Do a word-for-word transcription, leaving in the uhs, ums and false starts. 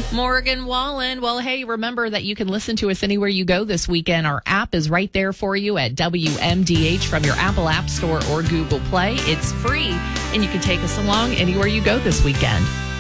Morgan Wallen. Well, hey, remember that you can listen to us anywhere you go this weekend. Our app is right there for you at W M D H from your Apple App Store or Google Play. It's free, and you can take us along anywhere you go this weekend.